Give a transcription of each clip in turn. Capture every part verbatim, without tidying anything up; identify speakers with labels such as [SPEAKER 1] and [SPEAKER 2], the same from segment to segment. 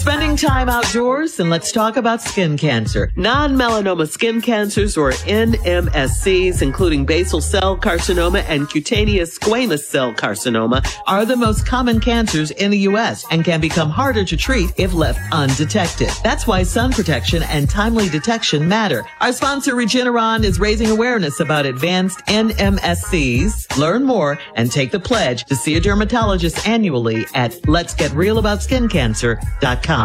[SPEAKER 1] Spending time outdoors, and let's talk about skin cancer. Non-melanoma skin cancers, or N M S Cs, including basal cell carcinoma and cutaneous squamous cell carcinoma, are the most common cancers in the U S and can become harder to treat if left undetected. That's why sun protection and timely detection matter. Our sponsor, Regeneron, is raising awareness about advanced N M S Cs. Learn more and take the pledge to see a dermatologist annually at lets get real about skin cancer dot com.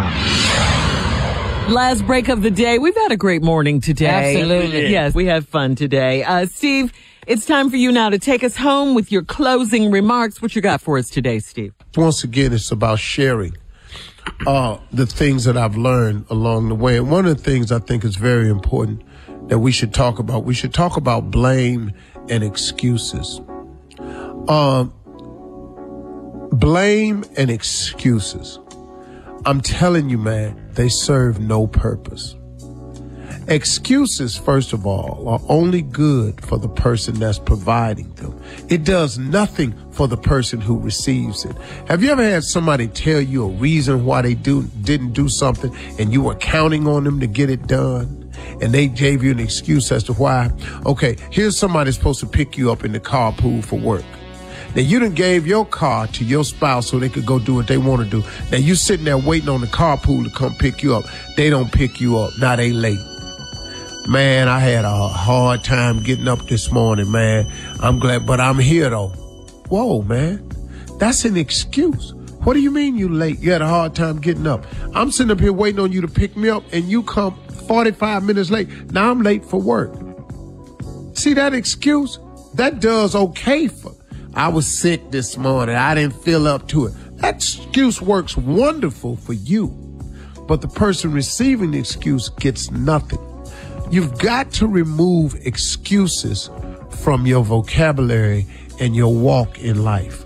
[SPEAKER 1] Last break of the day. We've had a great morning today.
[SPEAKER 2] Absolutely.
[SPEAKER 1] Yes, we had fun today. Uh, Steve, it's time for you now to take us home with your closing remarks. What you got for us today, Steve?
[SPEAKER 3] Once again, it's about sharing uh, the things that I've learned along the way. And one of the things I think is very important that we should talk about, we should talk about blame and excuses. Um, blame and excuses. I'm telling you, man, they serve no purpose. Excuses, first of all, are only good for the person that's providing them. It does nothing for the person who receives it. Have you ever had somebody tell you a reason why they do didn't do something and you were counting on them to get it done? And they gave you an excuse as to why. Okay, here's somebody supposed to pick you up in the carpool for work. Now, you done gave your car to your spouse so they could go do what they want to do. Now, you sitting there waiting on the carpool to come pick you up. They don't pick you up. Now they late. Man, I had a hard time getting up this morning, man. I'm glad, but I'm here, though. Whoa, man. That's an excuse. What do you mean you late? You had a hard time getting up. I'm sitting up here waiting on you to pick me up, and you come forty-five minutes late. Now I'm late for work. See that excuse? That does okay for I was sick this morning. I didn't feel up to it. That excuse works wonderful for you, but the person receiving the excuse gets nothing. You've got to remove excuses from your vocabulary and your walk in life.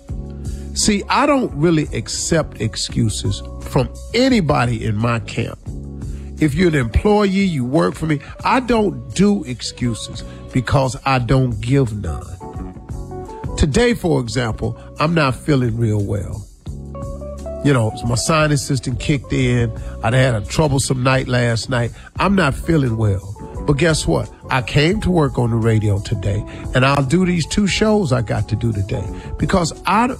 [SPEAKER 3] See, I don't really accept excuses from anybody in my camp. If you're an employee, you work for me, I don't do excuses because I don't give none. Today, for example, I'm not feeling real well. You know, my sinus system kicked in. I'd had a troublesome night last night. I'm not feeling well. But guess what? I came to work on the radio today, and I'll do these two shows I got to do today because I,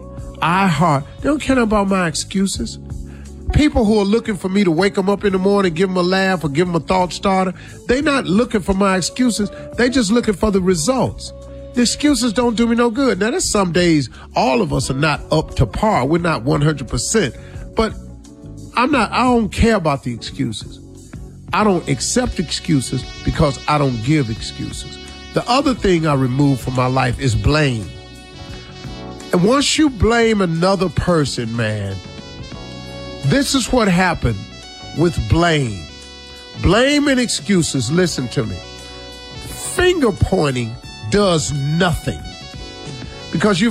[SPEAKER 3] I heart, they don't care about my excuses. People who are looking for me to wake them up in the morning, give them a laugh or give them a thought starter, they're not looking for my excuses. They're just looking for the results. The excuses don't do me no good. Now, there's some days all of us are not up to par. We're not one hundred percent. But I'm not, I don't care about the excuses. I don't accept excuses because I don't give excuses. The other thing I remove from my life is blame. And once you blame another person, man, this is what happened with blame. Blame and excuses, listen to me. Finger pointing does nothing because you've